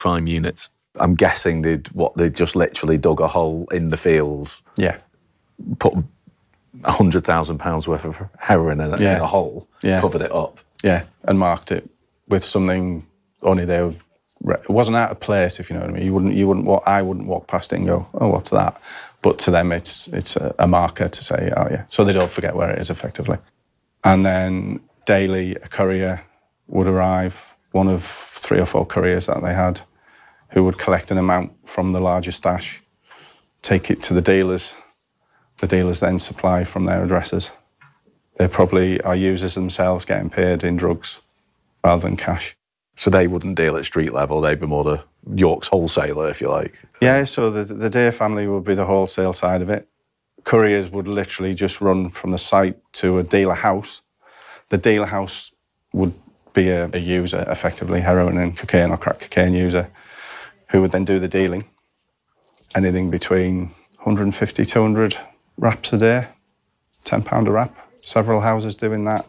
crime unit. I'm guessing they'd just literally dug a hole in the fields. Yeah. Put £100,000 worth of heroin in a hole, covered it up. Yeah, and marked it with something only they would... It wasn't out of place, if you know what I mean. I wouldn't walk past it and go, oh, what's that? But to them, it's a marker to say, oh, yeah. So they don't forget where it is, effectively. And then daily, a courier would arrive, one of 3 or 4 couriers that they had, who would collect an amount from the larger stash, take it to the dealers. The dealers then supply from their addresses. They probably are users themselves getting paid in drugs rather than cash. So they wouldn't deal at street level, they'd be more the York's wholesaler, if you like. Yeah, so the Dare family would be the wholesale side of it. Couriers would literally just run from the site to a dealer house. The dealer house would be a user, effectively, heroin and cocaine or crack cocaine user, who would then do the dealing. Anything between 150, 200 wraps a day, £10 a wrap. Several houses doing that.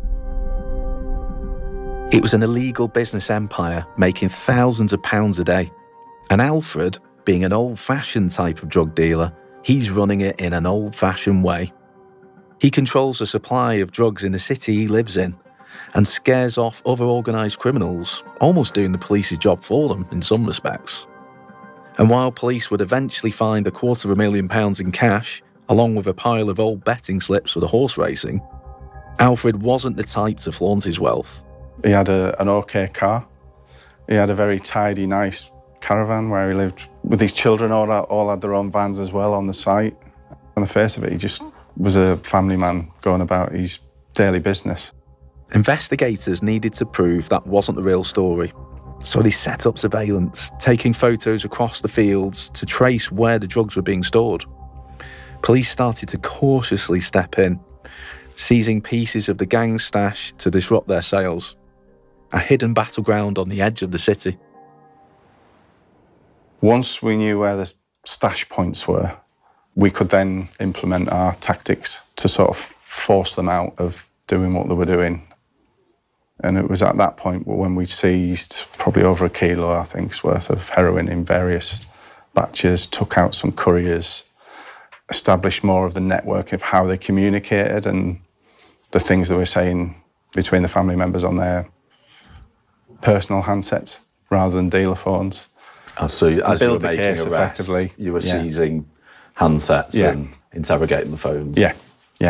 It was an illegal business empire making thousands of pounds a day. And Alfred, being an old-fashioned type of drug dealer, he's running it in an old-fashioned way. He controls the supply of drugs in the city he lives in and scares off other organised criminals, almost doing the police's job for them in some respects. And while police would eventually find £250,000 in cash, along with a pile of old betting slips for the horse racing, Alfred wasn't the type to flaunt his wealth. He had an OK car. He had a very tidy, nice caravan where he lived with his children, all had their own vans as well on the site. On the face of it, he just was a family man going about his daily business. Investigators needed to prove that wasn't the real story. So they set up surveillance, taking photos across the fields to trace where the drugs were being stored. Police started to cautiously step in, seizing pieces of the gang's stash to disrupt their sales. A hidden battleground on the edge of the city. Once we knew where the stash points were, we could then implement our tactics to sort of force them out of doing what they were doing. And it was at that point when we seized probably over 1 kilo, I think, worth of heroin in various batches, took out some couriers, established more of the network of how they communicated and the things they were saying between the family members on their personal handsets rather than dealer phones. So as you were making arrests, you were seizing handsets and interrogating the phones? Yeah.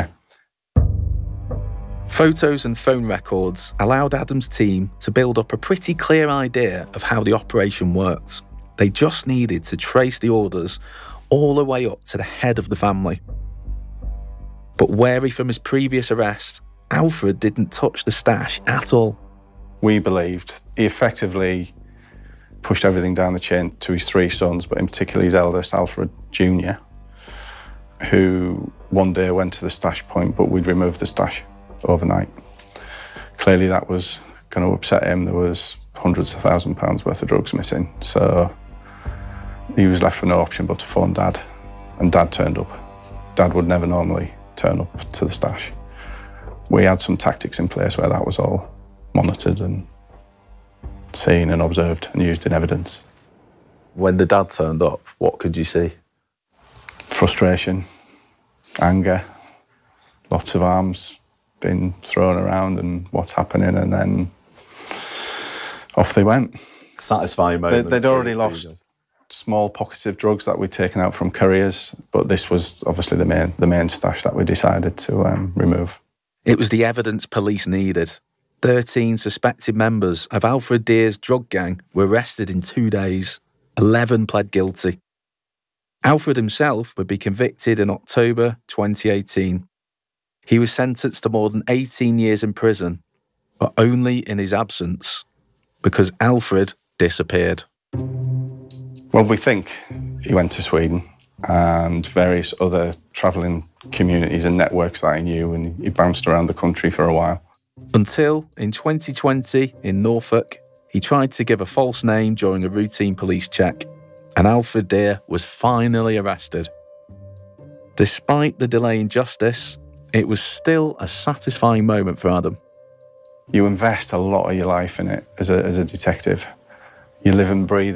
Photos and phone records allowed Adam's team to build up a pretty clear idea of how the operation worked. They just needed to trace the orders all the way up to the head of the family. But wary from his previous arrest, Alfred didn't touch the stash at all. We believed he effectively pushed everything down the chain to his 3 sons, but in particular his eldest, Alfred Jr., who one day went to the stash point, but we'd removed the stash overnight. Clearly that was going to upset him. There was hundreds of £1,000s worth of drugs missing, so he was left with no option but to phone Dad, and Dad turned up. Dad would never normally turn up to the stash. We had some tactics in place where that was all monitored and seen and observed and used in evidence. When the dad turned up, what could you see? Frustration, anger, lots of arms being thrown around and what's happening, and then off they went. Satisfying moment. They'd already lost small pockets of drugs that we'd taken out from couriers, but this was obviously the main stash that we decided to remove. It was the evidence police needed. 13 suspected members of Alfred Dear's drug gang were arrested in 2 days. 11 pled guilty. Alfred himself would be convicted in October 2018. He was sentenced to more than 18 years in prison, but only in his absence, because Alfred disappeared. Well, we think he went to Sweden and various other travelling communities and networks that he knew, and he bounced around the country for a while. Until, in 2020, in Norfolk, he tried to give a false name during a routine police check, and Alfred Dear was finally arrested. Despite the delay in justice, it was still a satisfying moment for Adam. You invest a lot of your life in it as a detective. You live and breathe